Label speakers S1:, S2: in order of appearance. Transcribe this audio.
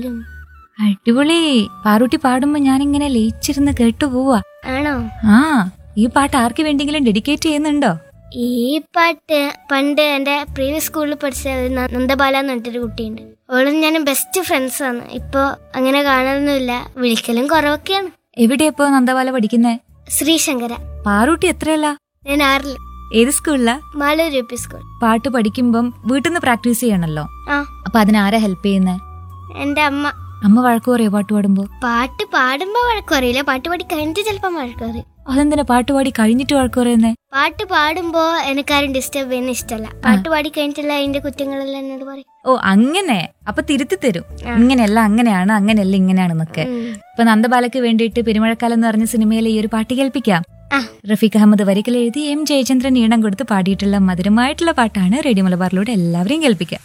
S1: പോലും.
S2: അടിപൊളി. പാറൂട്ടി പാടുമ്പോ ഞാനിങ്ങനെ ലയിച്ചിരുന്ന് കേട്ടു പോവാ.
S1: ആണോ?
S2: ആ, ഈ പാട്ട് ആർക്ക് വേണ്ടെങ്കിലും ഡെഡിക്കേറ്റ് ചെയ്യുന്നുണ്ടോ?
S1: ഈ പാട്ട് പണ്ട് എന്റെ പ്രീവിയസ് സ്കൂളിൽ പഠിച്ച നന്ദബാല എന്ന് പറഞ്ഞിട്ടൊരു കുട്ടിയുണ്ട്. അവളും ഞാനും ബെസ്റ്റ് ഫ്രണ്ട്സ് ആണ്. ഇപ്പൊ അങ്ങനെ കാണാനൊന്നുമില്ല, വിളിക്കലും കുറവൊക്കെയാണ്.
S2: എവിടെയാ ഇപ്പൊ നന്ദബാല പഠിക്കുന്നേ?
S1: ശ്രീശങ്കര.
S2: പാറൂട്ടി എത്രയല്ല?
S1: ഞാൻ 6ല്.
S2: ഏത് സ്കൂളിലാ?
S1: Maloor UP school.
S2: പാട്ട് പഠിക്കുമ്പം വീട്ടിൽ നിന്ന് പ്രാക്ടീസ് ചെയ്യണല്ലോ.
S1: ആ,
S2: അപ്പൊ അതിനാരാ ഹെൽപ്പ് ചെയ്യുന്നേ?
S1: എന്റെ അമ്മ.
S2: അമ്മ വഴക്ക് പറയോ പാട്ട് പാടുമ്പോ?
S1: പാട്ട് പാടുമ്പോ വഴക്കറിയില്ല, പാട്ട് പാടി കഴിഞ്ഞിട്ട് ചിലപ്പോ വഴക്കറിയും.
S2: അതെന്തിനാ പാട്ട് പാടി കഴിഞ്ഞിട്ട് വഴക്ക് പറയുന്നേ?
S1: പാട്ട് പാടുമ്പോ എനിക്കാരും ഡിസ്റ്റർബ് ചെയ്യുന്ന ഇഷ്ടമല്ല. പാട്ട് പാടി കഴിഞ്ഞിട്ടുള്ള അതിന്റെ കുറ്റങ്ങളെല്ലാം എന്നോട് പറയും.
S2: ഓ അങ്ങനെ. അപ്പൊ തിരുത്തി തരും, ഇങ്ങനെയല്ല അങ്ങനെയാണ്, അങ്ങനെയല്ല ഇങ്ങനെയാണെന്നൊക്കെ. ഇപ്പൊ നന്ദബാലയ്ക്ക് വേണ്ടിയിട്ട് പെരുമഴക്കാലം എന്ന് പറഞ്ഞ സിനിമയിലെ ഈ ഒരു പാട്ട് കേൾപ്പിക്കാം. റഫീഖ് അഹമ്മദ് വരികൾ എഴുതി M. ജയചന്ദ്രൻ ഈണം കൊടുത്ത് പാടിയിട്ടുള്ള മധുരമായിട്ടുള്ള പാട്ടാണ് റേഡിയോ മലബാറിലൂടെ എല്ലാവരെയും കേൾപ്പിക്കാം.